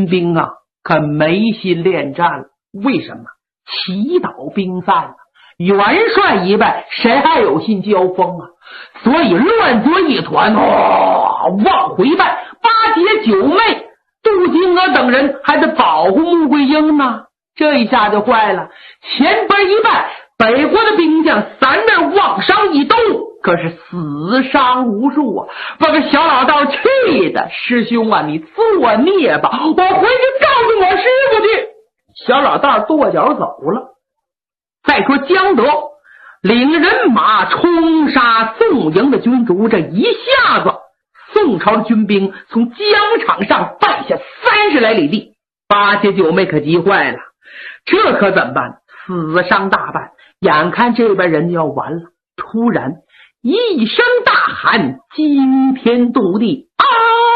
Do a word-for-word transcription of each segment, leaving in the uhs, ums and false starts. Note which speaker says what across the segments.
Speaker 1: 军兵啊可没心恋战了。为什么？棋倒兵散了，元帅一败，谁还有心交锋啊？所以乱作一团，哦，往回败。八姐九妹杜金娥等人还得保护穆桂英呢，这一下就坏了。前边一败，北国的兵将三面往上一动，可是死伤无数啊！把个小老道气的，师兄啊，你作孽吧！我回去告诉我师傅去。小老道跺脚走了。再说江德领人马冲杀宋营的军卒，这一下子宋朝的军兵从疆场上败下三十来里地，八姐九妹可急坏了，这可怎么办？死伤大半，眼看这边人就要完了，突然一声大喊，惊天动地，啊！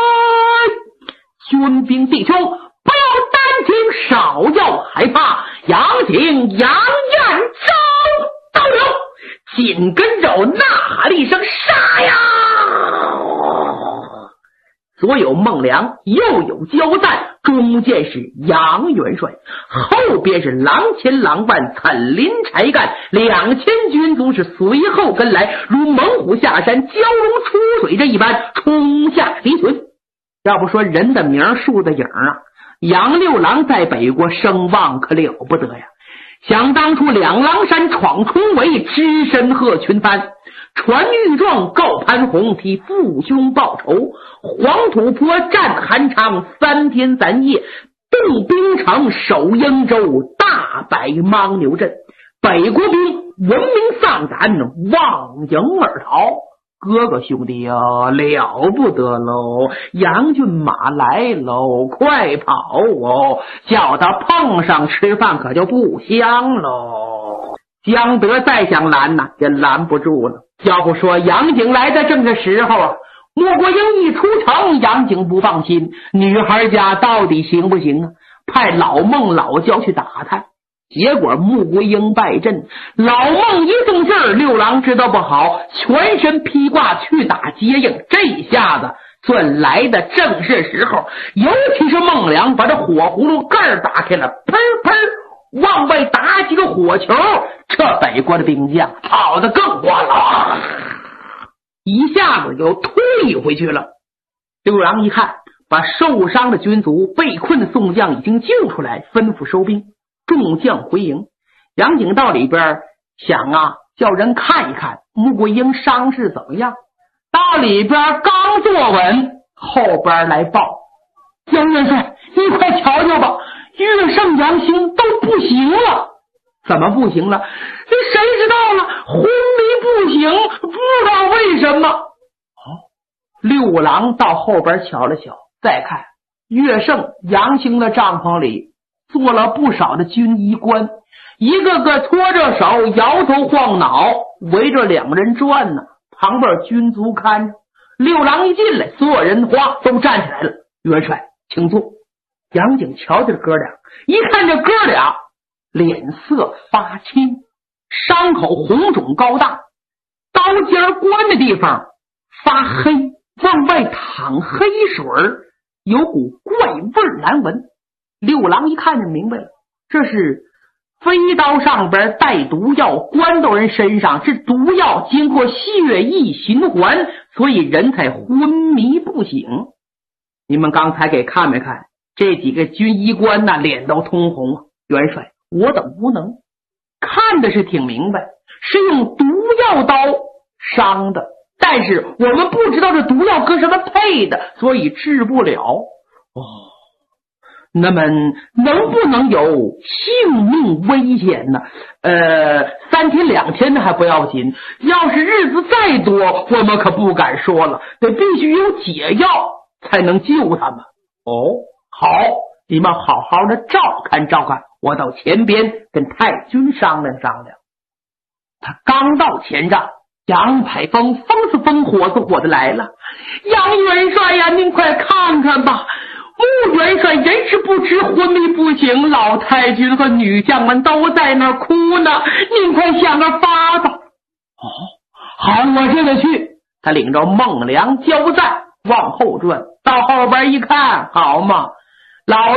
Speaker 1: 军兵弟兄，不要单听，少要害怕，杨景、杨艳招到了，紧跟着呐喊了一声，杀呀！左有孟良，右有焦赞，中间是杨元帅，后边是郎前郎万、岑林柴干，两千军卒是随后跟来，如猛虎下山，蛟龙出水这一般冲下敌屯。要不说人的名树的影啊，杨六郎在北国声望可了不得呀！想当初两狼山闯重围，只身贺群藩，传御状告潘洪，替父兄报仇，黄土坡战韩昌，三天三夜动兵城，守英州，大败牦牛镇，北国兵闻名丧胆，望营而逃。哥哥兄弟啊，了不得喽！杨骏马来喽，快跑哦！叫他碰上吃饭可就不香喽。江德再想拦呐，也拦不住了。要不说杨景来的正是时候啊！穆桂英一出城，杨景不放心，女孩家到底行不行啊？派老孟老焦去打探。结果穆桂英败阵，老孟一动劲儿，六郎知道不好，全身披挂去打接应。这下子算来的正是时候，尤其是孟良把这火葫芦盖打开了，喷喷往外打几个火球，这北国的兵将跑得更欢了，一下子又退回去了。六郎一看，把受伤的军卒、被困的宋将已经救出来，吩咐收兵，众将回营。杨景到里边想啊，叫人看一看穆桂英伤势怎么样。到里边刚坐稳，后边来报：杨元帅，你快瞧瞧吧，岳胜、杨兴都不行了。怎么不行了？谁知道了？昏迷不醒，不知道为什么。哦，六郎到后边瞧了瞧，再看岳胜、杨兴的帐篷里坐了不少的军医官，一个个拖着手，摇头晃脑，围着两人转呢。旁边军卒看着。六郎一进来，所有人哗都站起来了。元帅请坐。杨景瞧见哥俩，一看这哥俩脸色发青，伤口红肿高大，刀尖关的地方发黑，往外淌黑水，有股怪味难闻。六郎一看就明白了，这是飞刀上边带毒药，关到人身上，是毒药经过血液循环，所以人才昏迷不醒。你们刚才给看没看这几个军医官呐，脸都通红啊！元帅，我等无能，看的是挺明白，是用毒药刀伤的，但是我们不知道这毒药跟什么配的，所以治不了。哦，那么能不能有性命危险呢？呃，三天两天的还不要紧，要是日子再多，我们可不敢说了，得必须有解药才能救他们。哦，好，你们好好的照看照看，我到前边跟太君商量商量。他刚到前帐，杨排风风是风火是火的来了。杨元帅呀，您快看看吧，穆元帅人事不知，昏迷不醒，老太君和女将们都在那儿哭呢，您快想个法子。哦，好，我这就去。他领着孟良、焦赞往后转，到后边一看，好嘛，老